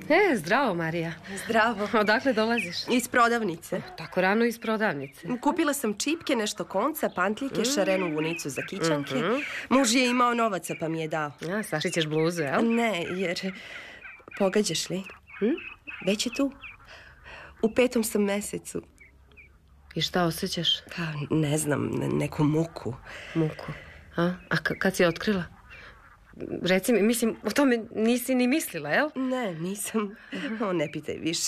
Zdravo, Marija. Zdravo. Odakle dolaziš? Iz prodavnice. Tako rano iz prodavnice. Kupila sam čipke, nešto konca, pantljike, šarenu vunicu za kićanke. Muž je imao novaca pa mi je dao. Sašićeš bluzu, jel? Ne, jer... Pogađaš li? Već je tu. U 5. sam mesecu. I šta osjećaš? Pa, ne znam, neku muku. Muku? A kad si otkrila? Reci mi, mislim, o tome nisi ni mislila, jel? Ne, nisam. Ne pitaj više.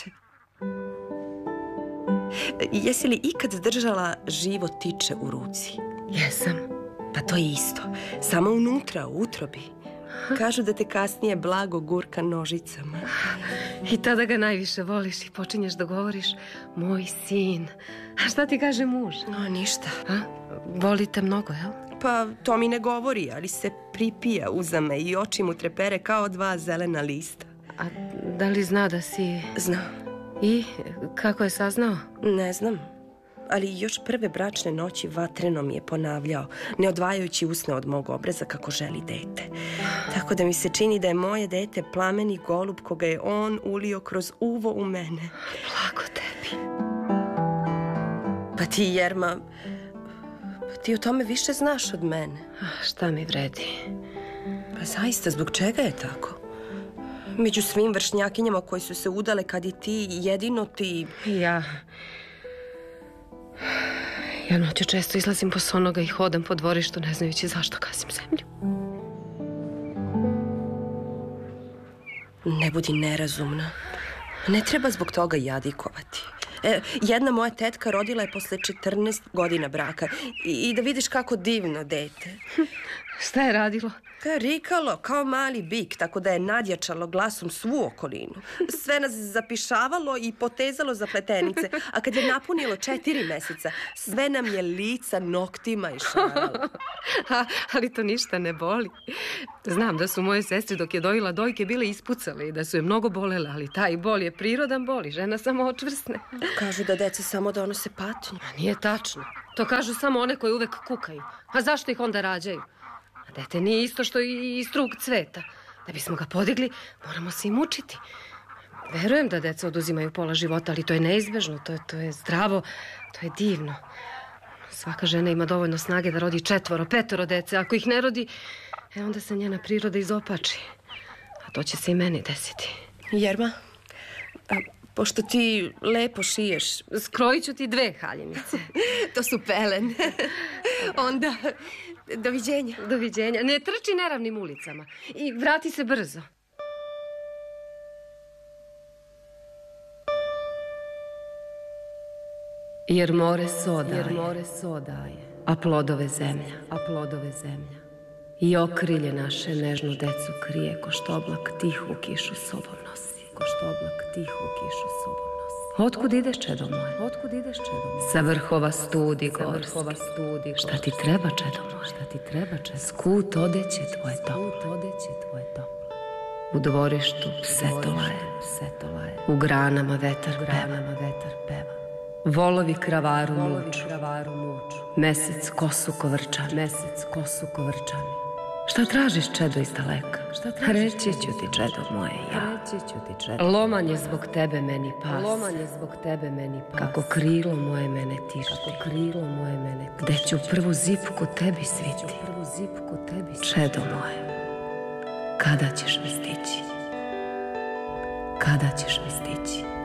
Jesi li ikad držala živo tiče u ruci? Jesam. Pa to je isto. Samo unutra, u utrobi. Kažu da te kasnije blago gurka nožicama. I tada ga najviše voliš i počinješ da govoriš moj sin. A šta ti kaže muž? Ništa. Volite mnogo, jel? Pa to mi ne govori, ali se pripija uza me i oči mu trepere kao 2 zelena lista. A da li zna da si... Zna. I kako je saznao? Ne znam, ali još prve bračne noći vatreno mi je ponavljao, ne odvajajući usne od mog obraza kako želi dete. Tako da mi se čini da je moje dete plameni golub koga je on ulio kroz uvo u mene. Blago tebi. Pa ti, Jerma, ti o tome više znaš od mene. Šta mi vredi? Pa zaista, zbog čega je tako? Među svim vršnjakinjama koji su se udale kad i ti, jedino ti... Ja noću često izlazim bosonoga i hodam po dvorištu ne znajući zašto gasim zemlju. Ne budi nerazumna. Ne treba zbog toga jadikovati. Jedna moja tetka rodila je posle 14 godina braka. I da vidiš kako divno dete. Šta je radilo? Rikalo kao mali bik, tako da je nadjačalo glasom svu okolinu. Sve nas zapišavalo i potezalo za pletenice. A kad je napunilo 4 meseca, sve nam je lica noktima išaralo. Ali to ništa ne boli. Znam da su moje sestre dok je dojila dojke bile ispucale i da su je mnogo bolele, ali taj bol je prirodan bol i žena samo očvrsne. Kažu da deca samo donose patnju. Nije tačno. To kažu samo one koje uvek kukaju. A zašto ih onda rađaju? A dete nije isto što i strug cveta. Da bismo ga podigli, moramo se i mučiti. Verujem da deca oduzimaju pola života, ali to je neizbežno, to je zdravo, to je divno. Svaka žena ima dovoljno snage da rodi 4, 5 dece. Ako ih ne rodi, onda se njena priroda izopači. A to će se i meni desiti. Jerma, pošto ti lepo šiješ, skrojit ću ti 2 haljinice. To su pelene. Onda, doviđenja. Doviđenja. Ne trči neravnim ulicama i vrati se brzo. Jer more sodaje, a plodove zemlja. I okrilje naše nežnu decu krije, ko što oblak tihu kišu sobom nosi. Otkud ideš, čedo moje? Sa vrhova studi gorski. Šta ti treba, čedo moje? Skut odeće tvoje toplo. U dvorištu psetova je. U granama vetar peva. Volovi kravaru muču. Mesec kosu kovrčani. Šta tražiš, čedo iz daleka? Reći ću ti, čedo moje, ja. Loman je zbog tebe meni pas. Kako krilo moje mene tišti. Gde ću prvu zipku tebi sviti. Čedo moje, kada ćeš mi stići?